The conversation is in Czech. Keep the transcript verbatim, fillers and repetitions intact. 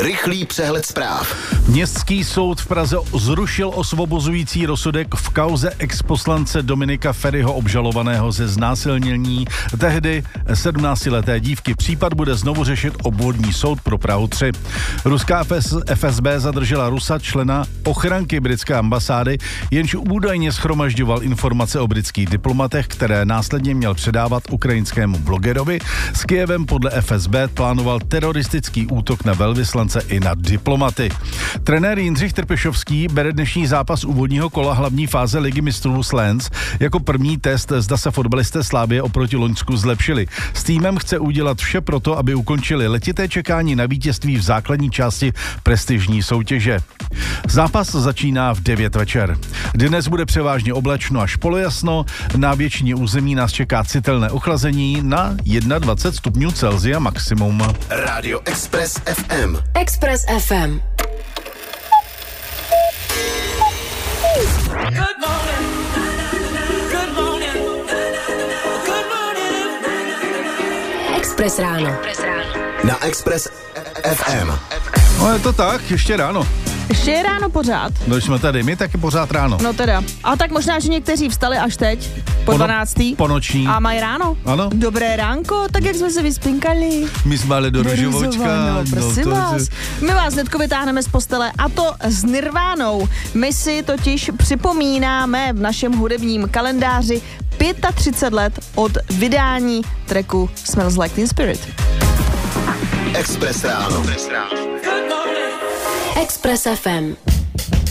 Rychlý přehled zpráv. Městský soud v Praze zrušil osvobozující rozsudek v kauze exposlance Dominika Feriho obžalovaného ze znásilnění tehdy sedmnáctileté dívky. Případ bude znovu řešit obvodní soud pro Prahu tři. Ruská F S B zadržela Rusa, člena ochranky britské ambasády, jenž údajně shromažďoval informace o britských diplomatech, které následně měl předávat ukrajinskému blogerovi. S Kyjevem podle F S B plánoval teroristický útok na velvyslance i na diplomaty. Trenér Jindřich Trpišovský bere dnešní zápas úvodního kola hlavní fáze Ligy mistrů s Lens jako první test, zda se fotbalisté Slavie oproti Loňsku zlepšili. S týmem chce udělat vše proto, aby ukončili letité čekání na vítězství v základní části prestižní soutěže. Zápas začíná v devět večer. Dnes bude převážně oblačno až polojasno, na většině území nás čeká citelné ochlazení na dvacet jedna stupňů Celsia maximum. Radio Express F M. Express F M. Good morning. Good morning. Good morning. Express ráno. Na Express F M. No je to tak, ještě ráno. Ještě je ráno pořád. No, když jsme tady my, tak je pořád ráno. No teda. A tak možná, že někteří vstali až teď, po Pono- dvanáctý. Po noční. A mají ráno. Ano. Dobré ránko, tak jak jsme se vyspinkali. My jsme ale do Rožovočka. No, prosím to vás. je- My vás hnedko vytáhneme z postele, a to s Nirvánou. My si totiž připomínáme v našem hudebním kalendáři třicet pět let od vydání tracku Smells Like Teen Spirit. Express ráno. Express F M.